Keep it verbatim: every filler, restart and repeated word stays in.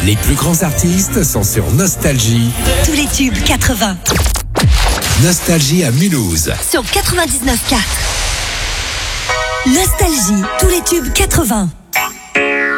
Les plus grands artistes sont sur Nostalgie. Tous les tubes quatre-vingts. Nostalgie à Mulhouse. Sur quatre-vingt-dix-neuf virgule quatre. Nostalgie, tous les tubes quatre-vingts.